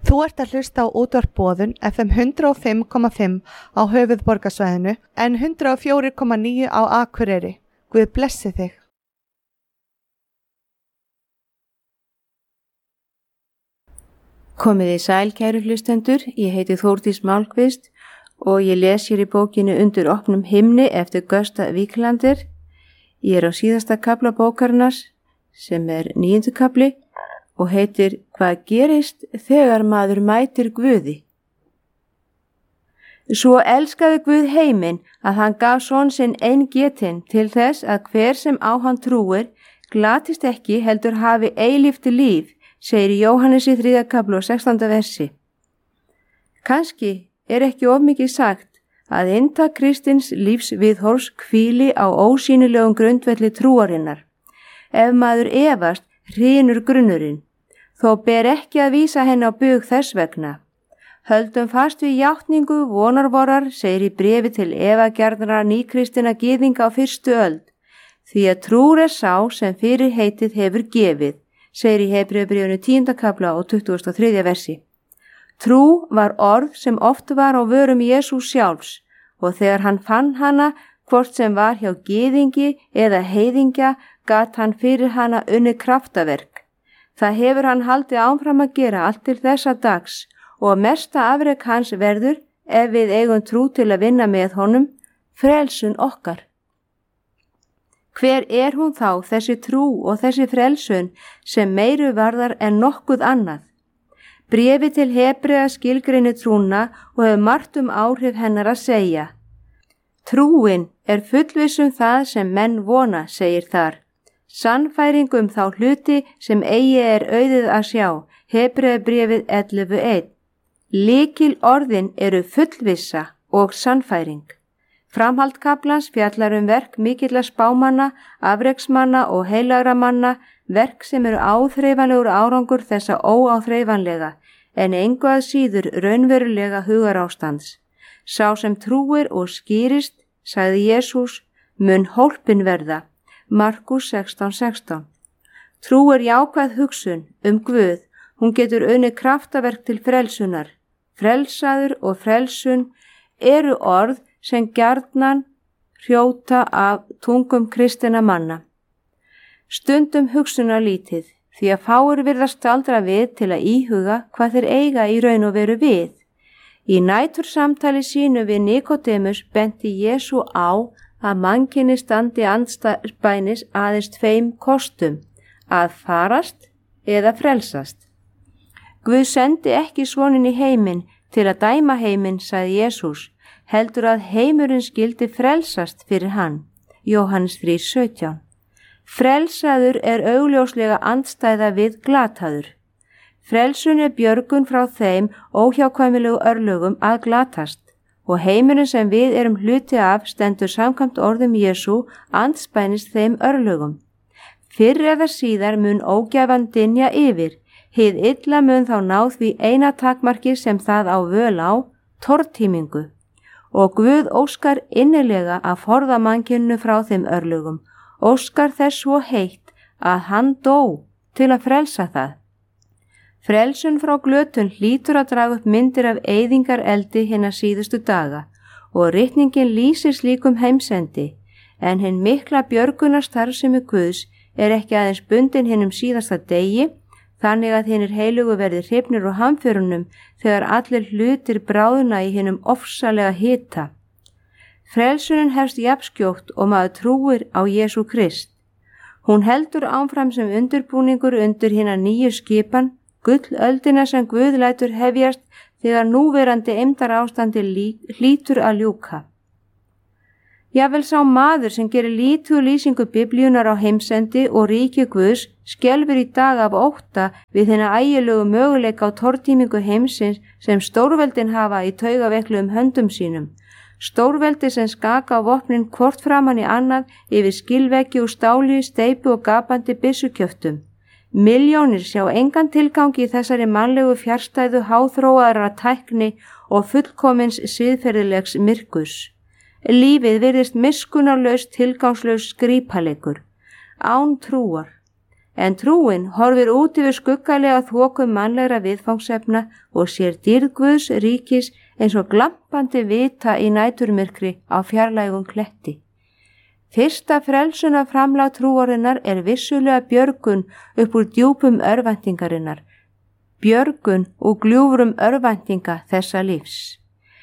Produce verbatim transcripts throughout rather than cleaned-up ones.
Þú ert að hlusta á útvarp Boðun F M hundrað og fimm komma fimm á höfuðborgarsvæðinu en hundrað og fjögur komma níu á Akureyri. Guð blessi þig. Komið í sæl, kæru hlustendur, ég heiti Þórdís Málkvist og ég les hér í bókinu Undir opnum himni eftir Gösta Víklander. Ég er á síðasta kafla bókarinnar sem er níundi kafli og heitir Hvað gerist þegar maður mætir Guði? Svo elskaði Guð heiminn að hann gaf son sinn eingetinn til þess að hver sem á hann trúir glatist ekki heldur hafi eilíft líf, segir Jóhannes í þriðja kafla og sextánda versi. Kannski er ekki of mikið sagt að inntak kristins lífs viðhorfs hvíli á ósýnilegum grundvelli trúarinnar. Ef maður efast, hrynur grunnurinn, þó ber ekki að vísa henni á bug þess vegna. Höldum fast við játningu vonarvorar, segir í bréfi til efagjarnra nýkristinna gyðinga á fyrstu öld, því að trúr er sá sem fyrir heitið hefur gefið, segir í Hebreubréfinu tíunda kafla og tuttugasta og þriðja versi. Trú var orð sem oft var á vörum Jesús sjálfs og þegar hann fann hana, hvort sem var hjá gyðingi eða heiðingja, gat hann fyrir hana unni kraftaverk. Það hefur hann haldið áfram að gera allt til þessa dags og mesta afrek hans verður, ef við eigum trú til að vinna með honum, frelsun okkar. Hver er hún þá, þessi trú og þessi frelsun sem meiru varðar en nokkuð annað? Bréfi til Hebrea skilgreinir trúna og hefur margt um áhrif hennar að segja. Trúin er fullvissum það sem menn vona, segir þar. Sannfæring um þá hluti sem eigi er auðið að sjá, Hebreubréfið ellefu eitt. Lykil orðin eru fullvissa og sannfæring. Framhald kaflans fjallar um verk mikilla spámanna, afreksmanna og heilagra manna, verk sem eru áþreifanlegur árangur þessa óáþreifanlega, en engu að síður raunverulega hugarástands. Sá sem trúir og skýrist, sagði Jesús, mun hólpin verða. Markus sextán sextán. Trú er jákvæð hugsun um Guð, hún getur unnið kraftaverk til frelsunar. Frelsaður og frelsun eru orð sem gjarnan hrjóta af tungum kristinna manna. Stundum hugsunarlítið, því að fáir virðast staldra við til að íhuga hvað þeir eiga í raun og veru við. Í nætursamtali sínu við Nikodemus benti Jesú á að mannkyni standi andspænis aðeins tveim kostum, að farast eða frelsast. Guð sendi ekki soninn í heiminn til að dæma heiminn, sagði Jesús, heldur að heimurinn skildi frelsast fyrir hann. Jóhannes þrír sautján. Frelsaður er augljóslega andstæða við glataður. Frelsun er björgun frá þeim óhjákvæmilegu örlögum að glatast og heimurinn sem við erum hluti af stendur samkvæmt orðum Jesú andspænis þeim örlögum. Fyrr eða síðar mun ógæfan dynja yfir, hið illa mun þá ná því eina takmarki sem það á völ á, tortímingu. Og Guð óskar innilega að forða mannkyninu frá þeim örlögum, óskar þess svo heitt að hann dó til að frelsa það. Frelsun frá glötun hlýtur að draga upp myndir af eyðingar eldi hinna síðustu daga og ritningin lýsir slíkum heimsendi, en hinn mikla björgunarstarfsemi Guðs er ekki aðeins bundin hinnum síðasta degi, þannig að hinnir heilugu verði hrifnir úr hamförunum þegar allir hlutir bráðna í hinnum ofsalega hita. Frelsunin hefst jafnskjótt og maður trúir á Jesú Krist. Hún heldur áfram sem undirbúningur undir hinna nýju skipan, gullöldina sem Guð lætur hefjast þegar núverandi eymdar ástandi hlýtur að ljúka. Jafnvel sá maður sem gerir lítið lýsingu biblíunar á heimsendi og ríki Guðs skelfur í dag af ótta við hina ægilegu möguleika á tortímingu heimsins sem stórveldin hafa í taugaveikluðum höndum sínum. Stórveldi sem skaka á vopnin hvort framan í annað yfir skilveggi og stáli, steypu og gapandi byssukjöftum. Milljónir sjá engan tilgangi í þessari mannlegu fjarstæðu háþróaðra tækni og fullkomins siðferðilegs myrkurs. Lífið virðist miskunnarlaus tilgangslaus skrípaleikur, án trúar. en trúin horfir út yfir skuggalega þokum mannlegra viðfangsefna og sér dýrð Guðs ríkis eins og glampandi vita í næturmyrkri á fjarlægum kletti. Fyrsta frelsuna framlag trúarinnar er vissulega björgun upp úr djúpum örvæntingarinnar, björgun og gljúfrum örvæntinga þessa lífs.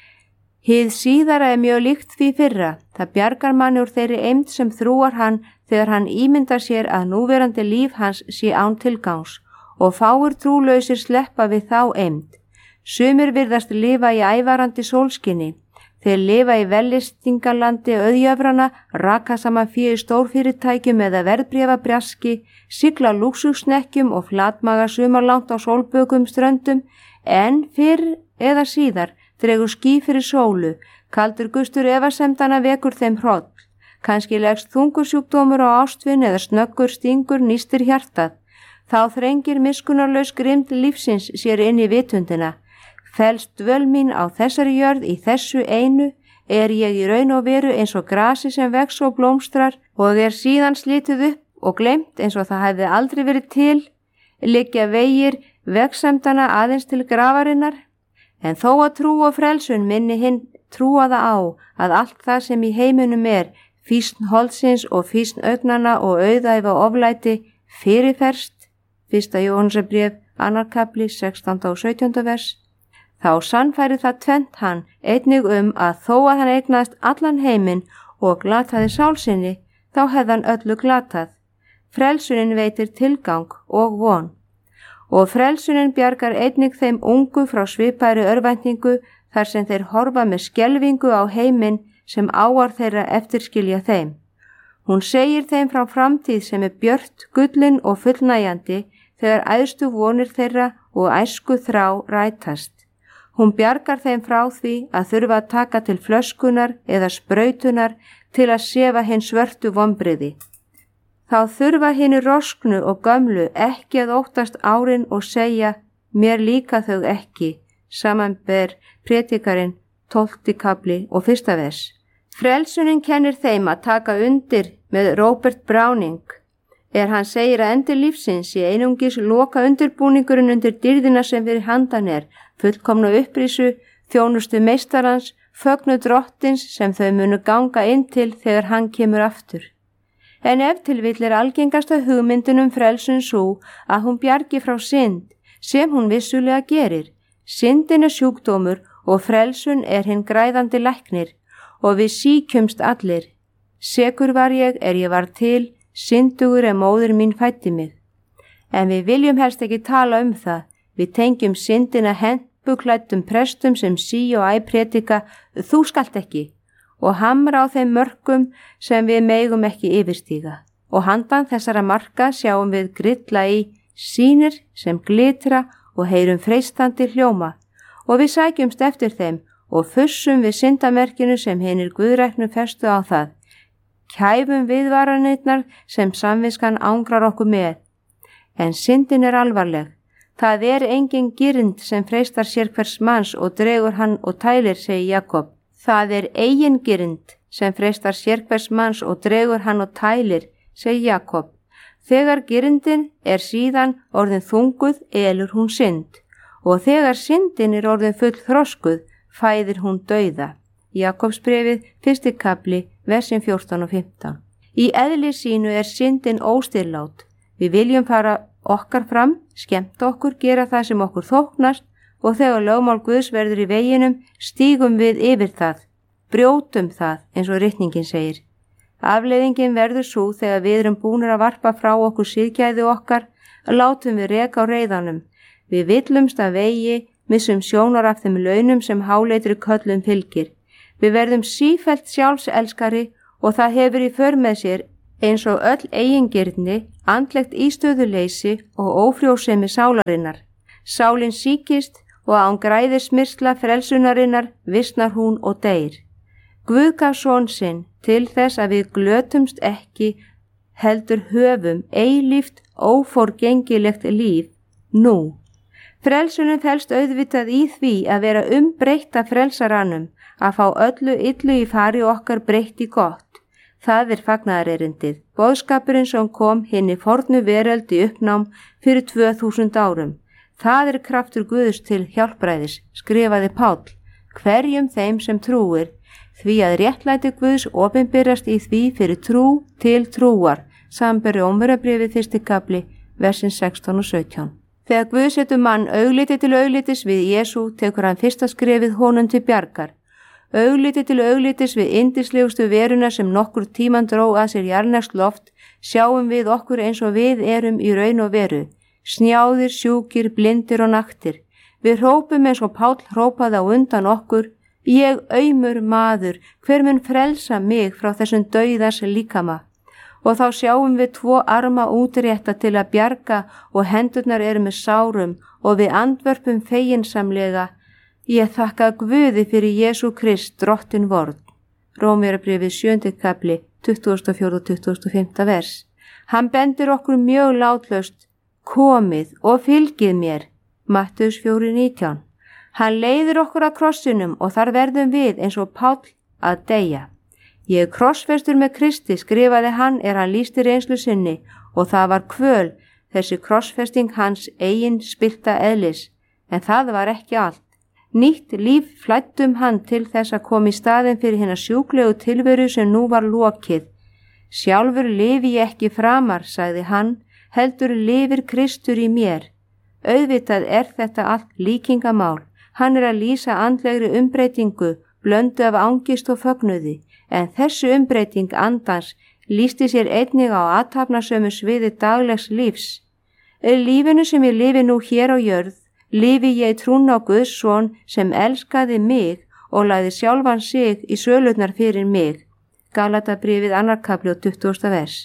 Hið síðara er mjög líkt því fyrra, það bjargar manni úr þeirri eymd sem þrúar hann þegar hann ímyndar sér að núverandi líf hans sé án tilgangs og fáir trúlausir sleppa við þá eymd. Sumir virðast lifa í ævarandi sólskinni, þeir lifa í vellistingalandi auðjöfrana, raka saman fyrir stórfyrirtækjum eða verðbréfabrjaski, sigla lúxusnekkjum og flatmaga sumarlangt á sólbökum ströndum, en fyrr eða síðar dregur ský fyrir sólu, kaldur gustur efasemdana vekur þeim hroll, kannski leggst þungursjúkdómur á ástvin eða snöggur stingur nístir hjartað. Þá þrengir miskunnarlaus grimmd lífsins sér inn í vitundina. Felst dvöl mín á þessari jörð í þessu einu, er ég í raun og veru eins og grasi sem vex og blómstrar og er síðan slitið upp og gleymt eins og það hefði aldrei verið til, liggja vegir vegsemdana aðeins til grafarinnar. En þó að trú og frelsun minni hinn trúaða á að allt það sem í heiminum er, fýsn holdsins og fýsn augnana og auðæfa oflæti fyrirferst, fyrsta Jóhannesarbréf, annar kapli, sextánda og sautjánda vers, þá sannfæri það tvennt hann einnig um að þó að hann eignaðist allan heiminn og glataði sálsinni, þá hefði hann öllu glatað. Frelsunin veitir tilgang og von. Og frelsunin bjargar einnig þeim ungu frá svipaðri örvæntingu þar sem þeir horfa með skelfingu á heiminn sem áar þeirra eftirskilja þeim. Hún segir þeim frá framtíð sem er björt, gullin og fullnægjandi þegar æðstu vonir þeirra og æsku þrá rætast. Hún bjargar þeim frá því að þurfa að taka til flöskunar eða sprautunar til að sefa hinn svörtu vonbrigði. Þá þurfa hinni rosknu og gömlu ekki að óttast árin og segja mér líka þau ekki, samanber predikarinn tólfti kapli og fyrsta vers. Frelsunin kennir þeim að taka undir með Robert Browning, er hann segir að endir lífsins sé einungis loka undirbúningurinn undir dýrðina sem fyrir handan er, fullkomna upprisu, þjónustu meistarans, fögnu drottins sem þau munu ganga inn til þegar hann kemur aftur. En ef til vill er algengasta hugmyndin um frelsun svo að hún bjargi frá synd, sem hún vissulega gerir. Syndin er sjúkdómur og frelsun er hinn græðandi læknir og við síkjumst allir. Sekur var ég er ég var til, syndugur er móðir mín fætti mig. En við viljum helst ekki tala um það, við tengjum syndina hentbuklættum prestum sem sí og æ predika, þú skalt ekki, og hamra á þeim mörkum sem við megum ekki yfirstíga. Og handan þessara marka sjáum við grilla í sýnir sem glitra og heyrum freistandi hljóma, og við sækjumst eftir þeim og fussum við syndamerkinu sem hinir guðræknu festu á það. Kæfum viðvaranirnar sem samviskan ángrar okkur með. En syndin er alvarleg. Það er engin girind sem freistar sér hvers manns og dregur hann og tælir, segi Jakob. Það er eigin girind sem freistar sér hvers manns og dregur hann og tælir, segi Jakob. Þegar girindin er síðan orðin þunguð elur hún synd, og þegar syndin er orðin full þroskuð fæðir hún dauða. Jakobsbréfið, fyrsti kapli, versin fjórtán og fimmtán. Í eðli sínu er syndin óstyrlát. Við viljum fara okkar fram, skemmta okkur, gera það sem okkur þóknast og þegar lögmál Guðs verður í veginum stígum við yfir það, brjótum það eins og ritningin segir. Afleiðingin verður svo þegar við erum búnir að varpa frá okkur siðgæði okkar, látum við reka á reiðanum. Við villumst að vegi, missum sjónar af þeim launum sem háleitri köllum fylgir. Við verðum sífellt sjálfselskari og það hefur í för með sér eins og öll eigingirni, andlegt ístöðuleysi og ófrjósemi sálarinnar. Sálin síkist og án græðir smyrsla frelsunarinnar visnar hún og deyr. Guð gaf son sinn til þess að við glötumst ekki, heldur höfum eilíft óforgengilegt líf nú. Frelsunin felst auðvitað í því að vera umbreytt af frelsaranum, að fá öllu illu í fari okkar breytt í gott. Það er fagnaðarerindið, boðskapurinn sem kom hinni fornu veröld í uppnám fyrir tvö þúsund árum. Það er kraftur Guðs til hjálpræðis, skrifaði Páll, hverjum þeim sem trúir, því að réttlæti Guðs opinberast í því fyrir trú til trúar, samanber Rómverjabréfið fyrsti kafli, versin sextán og sautján. Þegar Guð setur mann augliti til auglitis við Jesú, tekur hann fyrsta skrefið honum til bjargar. Augliti til auglitis við yndislegustu veruna sem nokkur tíman dró að sér jarðneskt loft, sjáum við okkur eins og við erum í raun og veru, snjáðir, sjúkir, blindir og naktir. Við hrópum eins og Páll hrópaði á undan okkur, ég aumur maður, hver mun frelsa mig frá þessum dauðas líkama? Og þá sjáum við tvo arma útrétta til að bjarga og hendurnar eru með sárum og við andvörpum feginsamlega, ég þakka Guði fyrir Jesú Krist, drottin vorn. Rómverjabréfið sjöundi kafli, tuttugasta og fjórða og tuttugasta og fimmta vers. Hann bendir okkur mjög látlaust, komið og fylgið mér. Mattheus fjóra nítján. Hann leiðir okkur að krossinum og þar verðum við eins og Páll að deyja. Ég er krossfestur með Kristi, skrifaði hann er hann lýsti reynslu sinni og það var kvöl, þessi krossfesting hans eigin spillta eðlis, en það var ekki allt. Nýtt líf flættum hann til þess að koma í staðin fyrir hina sjúklegu tilveru sem nú var lokið. Sjálfur lifi ég ekki framar, sagði hann, heldur lifir Kristur í mér. Auðvitað er þetta allt líkingamál. Hann er að lýsa andlegri umbreytingu, blöndu af angist og fögnuði, en þessu umbreyting andans lýsti sér einnig á athafnasömu sviði daglegs lífs. Lífinu sem ég lifi nú hér á jörð, lifi ég trún á Guðs son sem elskaði mig og lagði sjálfan sig í sölurnar fyrir mig. Galatabréfið annar kafli og tuttugasta vers.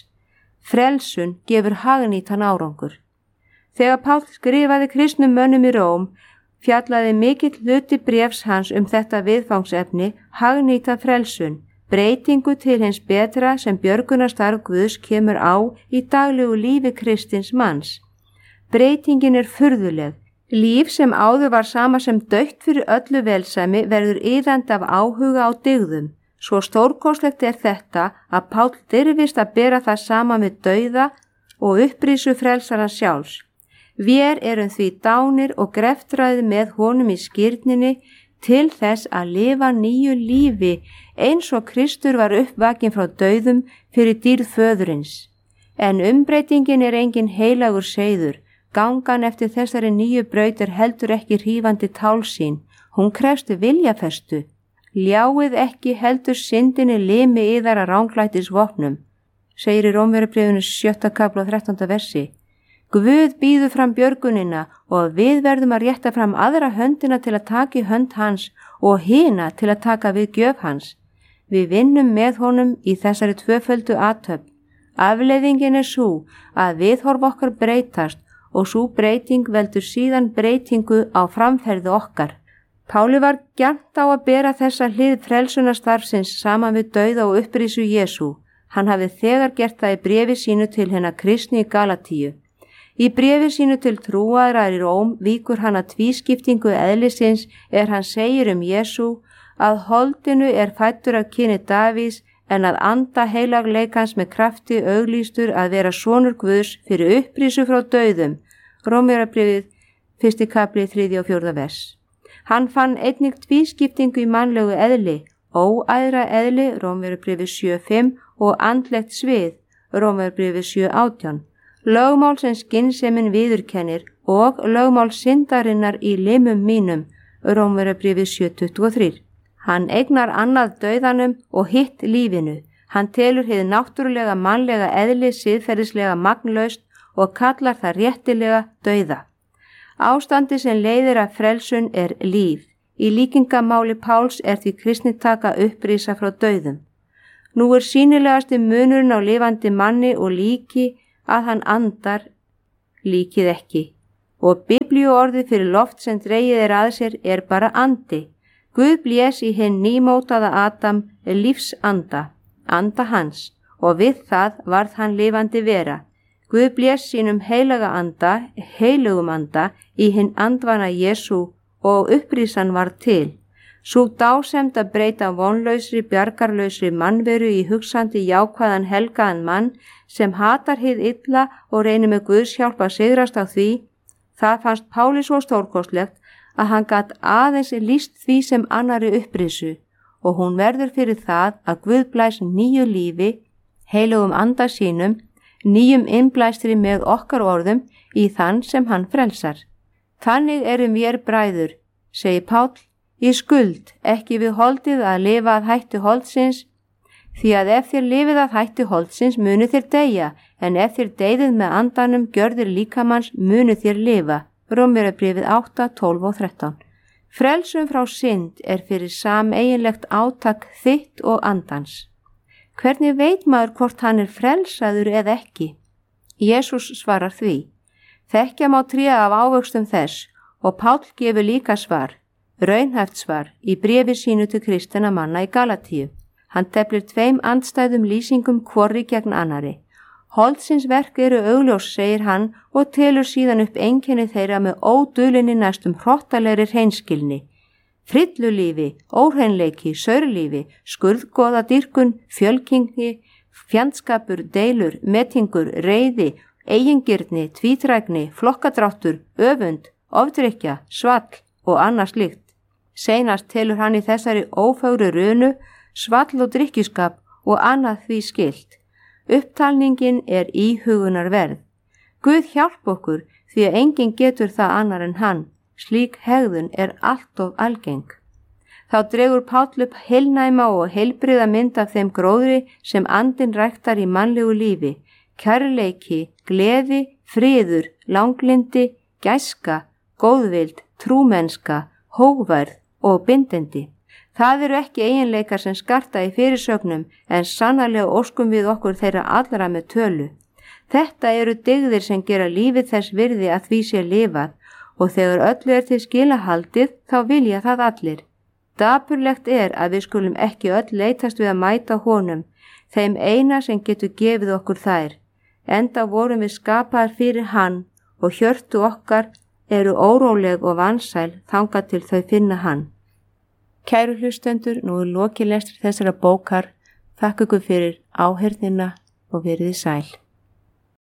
Frelsun gefur hagnýtan árangur. Þegar Páll skrifaði kristnum mönnum í Róm, fjallaði mikill hluti bréfs hans um þetta viðfangsefni, hagnýta frelsun, breytingu til hins betra sem björgunarstarf Guðs kemur á í daglegu lífi kristins manns. Breytingin er furðuleg. Líf sem áður var sama sem dautt fyrir öllu velsæmi verður iðandi af áhuga á dygðum. Svo stórkostlegt er þetta að Páll dirfist að bera það sama með dauða og upprísu frelsara sjálfs. Vér erum því dánir og greftræði með honum í skírninni til þess að lifa nýju lífi eins og Kristur var uppvakin frá dauðum fyrir dýrð föðurins. En umbreytingin er engin heilagur seiður. Gangan eftir þessari nýju braut er heldur ekki hrífandi tálsýn, hún krefst viljafestu. Ljáið ekki heldur syndinni limi yðar að ránglætis vopnum, segir í Rómverjabréfinu sjötta kafla og þrettánda versi. Guð býður fram björgunina og við verðum að rétta fram aðra höndina til að taka í hönd hans og hina til að taka við gjöf hans. Við vinnum með honum í þessari tvöföldu athöfn. Afleiðingin er sú að viðhorf okkar breytast og svo breyting veldur síðan breytingu á framferði okkar. Páli var gjarnt á að bera þessa hlið frelsunarstarfsins saman við dauða og upprísu Jesú. Hann hafði þegar gert það í bréfi sínu til hennar kristni í Galatíu. Í bréfi sínu til trúaðra í Róm víkur hann að tvískiptingu eðlisins er hann segir um Jesú að holdinu er fæddur af kyni Davís en að anda heilagleikans með krafti auglýstur að vera sonur Guðs fyrir upprísu frá dauðum. Rómverjabréfið fyrsti kafli þriðja og fjórða vers. Hann fann einnig tvískiptingu í mannlegu eðli, óæðra eðli, Rómverjabréfið sjö fimm og andlegt svið, Rómverjabréfið sjö átján. Lögmál sem skynsemin viðurkennir og lögmál syndarinnar í limum mínum, Rómverjabréfið sjö tuttugu og þrjú. Hann eignar annað dauðanum og hitt lífinu. Hann telur hið náttúrulega mannlega eðli siðferðislega magnlaust og kallar það réttilega dauða. Ástandi sem leiðir af frelsun er líf. Í líkingamáli Páls er því kristni taka upprísa frá dauðum. Nú er sýnilegasti munurinn á lifandi manni og líki að hann andar, líkið ekki. Og biblíuorðið fyrir loft sem dregið er að sér er bara andi. Guð blés í hinn nýmótaða Adam lífsanda, anda hans, og við það varð hann lifandi vera. Guð blés sínum heilaga anda, heilugum anda, í hinn andvana Jesú og upprísan var til. Sú dásemd að breyta vonlausri, bjargarlausri mannveru í hugsandi jákvæðan helgaðan mann sem hatar hið illa og reynir með Guðs hjálp að sigrast á því, það fannst Páli svo stórkostlegt að hann gat aðeins lýst því sem annari upprisu og hún verður fyrir það að Guð blæs nýju lífi, heilugum anda sínum, nýjum innblæstri með okkar orðum í þann sem hann frelsar. Þannig erum vér bræður, segir Páll, í skuld, ekki við holdið að lifa að hætti holdsins, því að ef þér lifið að hætti holdsins munu þér deyja, en ef þér deyðið með andanum gjörðir líkamanns munu þér lifa. Rómverjabréfið átta, tólf og þrettán. Frelsun frá synd er fyrir sameiginlegt átak þitt og andans. Hvernig veit maður hvort hann er frelsaður eða ekki? Jesús svarar því. Þekkja má tréð af ávöxtum þess og Páll gefur líka svar, raunhæft svar í bréfi sínu til kristinna manna í Galatíu. Hann teflir tveim andstæðum lýsingum hvorri gegn annari. Holdsins verk eru augljós, segir hann og telur síðan upp einkenni þeirra með ódulinni næstum hrottalegri hreinskilni. Frillulífi, óhreinleiki, saurlífi, skurðgoða dýrkun, fjölkingi, fjandskapur, deilur, metingur, reiði, eigingirni, tvítrækni, flokkadráttur, öfund, ofdrykja, svall og annars líkt. Seinast telur hann í þessari ófögru runu, svall og drykkjuskap og annað því skylt. Upptalningin er íhugunar verð. Guð hjálp okkur því að enginn getur það annar en hann. Slík hegðun er allt of algeng. Þá dregur Páll upp heilnæma og heilbriða mynd af þeim gróðri sem andinn ræktar í mannlegu lífi. Kærleiki, gleði, friður, langlindi, gæska, góðvild, trúmennska, hógværð og bindindi. Það eru ekki eiginleikar sem skarta í fyrirsögnum en sannarlega óskum við okkur þeirra allra með tölu. Þetta eru dygðir sem gera lífið þess virði að því sé lifað og þegar öllu er til skila haldið þá vilja það allir. Dapurlegt er að við skulum ekki öll leitast við að mæta honum, þeim eina sem getur gefið okkur þær. Enda vorum við skapaðar fyrir hann og hjörtu okkar eru óróleg og vansæl þangað til þau finna hann. Kæru hlustendur, nú er lokið lestri þessara bókar. Þakka ykkur fyrir áheyrnina og verið sæl.